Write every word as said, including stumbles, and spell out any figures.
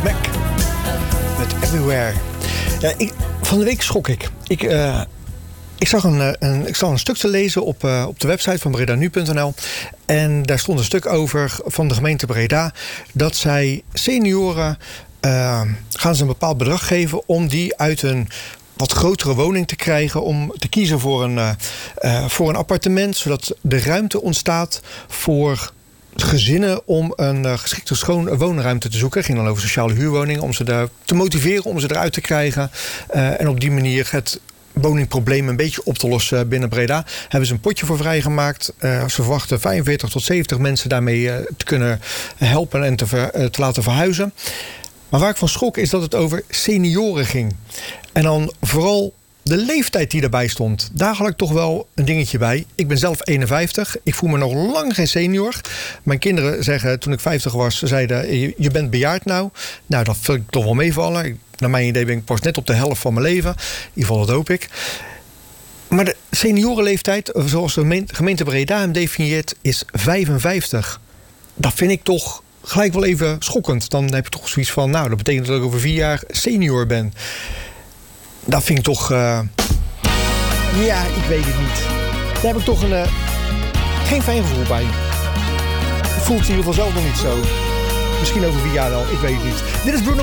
Mac met Everywhere. Ja, ik, van de week schrok ik. Ik, uh, ik, zag een, een, ik zag een stuk te lezen op, uh, op de website van breda nu punt n l. En daar stond een stuk over van de gemeente Breda dat zij senioren uh, gaan ze een bepaald bedrag geven om die uit een wat grotere woning te krijgen, om te kiezen voor een, uh, uh, voor een appartement, zodat de ruimte ontstaat voor gezinnen om een uh, geschikte schoon woonruimte te zoeken. Het ging dan over sociale huurwoningen, om ze daar te motiveren, om ze eruit te krijgen. Uh, en op die manier het woningprobleem een beetje op te lossen binnen Breda. Hebben ze een potje voor vrijgemaakt. Uh, ze verwachten vijfenveertig tot zeventig mensen daarmee uh, te kunnen helpen en te, ver, uh, te laten verhuizen. Maar waar ik van schrok is dat het over senioren ging. En dan vooral de leeftijd die daarbij stond. Daar had ik toch wel een dingetje bij. Ik ben zelf eenenvijftig. Ik voel me nog lang geen senior. Mijn kinderen zeggen, toen ik vijftig was, zeiden, je, je bent bejaard nou. Nou, dat vind ik toch wel meevallen. Naar mijn idee ben ik pas net op de helft van mijn leven. In ieder geval, dat hoop ik. Maar de seniorenleeftijd, zoals de gemeente Breda hem definieert, is vijfenvijftig. Dat vind ik toch gelijk wel even schokkend. Dan heb je toch zoiets van, nou, dat betekent dat ik over vier jaar senior ben. Dat vind ik toch, uh... ja, ik weet het niet. Daar heb ik toch een, uh... geen fijn gevoel bij. Voelt in ieder geval zelf nog niet zo. Misschien over vier jaar wel, ik weet het niet. Dit is Bruno